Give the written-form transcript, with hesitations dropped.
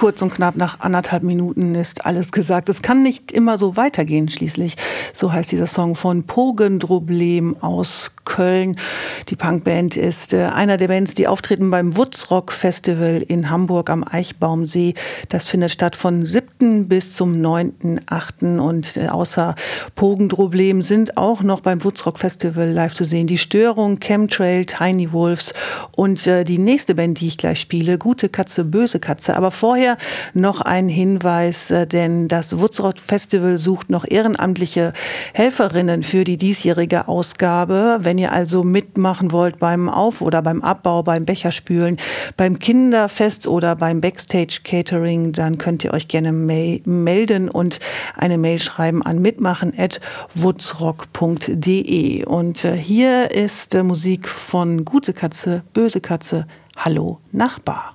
Kurz und knapp nach 1,5 Minuten ist alles gesagt. Es kann nicht immer so weitergehen schließlich. So heißt dieser Song von Pogendroblem aus Köln. Die Punkband ist einer der Bands, die auftreten beim Wutzrock Festival in Hamburg am Eichbaumsee. Das findet statt von 7. bis zum 9.8. Und außer Pogendroblem sind auch noch beim Wutzrock Festival live zu sehen die Störung, Chemtrail, Tiny Wolves und die nächste Band, die ich gleich spiele, Gute Katze, Böse Katze. Aber vorher noch ein Hinweis, denn das Wutzrock Festival sucht noch ehrenamtliche Helferinnen für die diesjährige Ausgabe. Wenn ihr also mitmachen wollt beim Auf- oder beim Abbau, beim Becherspülen, beim Kinderfest oder beim Backstage-Catering, dann könnt ihr euch gerne melden und eine Mail schreiben an mitmachen@wutzrock.de. Und hier ist Musik von Gute Katze, Böse Katze, Hallo Nachbar.